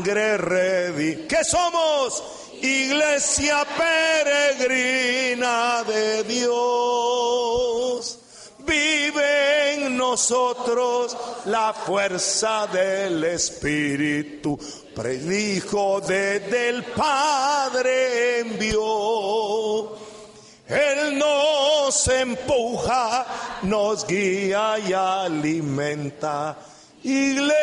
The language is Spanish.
sangre redimida. ¿Qué somos? Iglesia peregrina de Dios. Vive en nosotros la fuerza del Espíritu. Predijo desde el Padre envió. Él nos empuja, nos guía y alimenta. Iglesia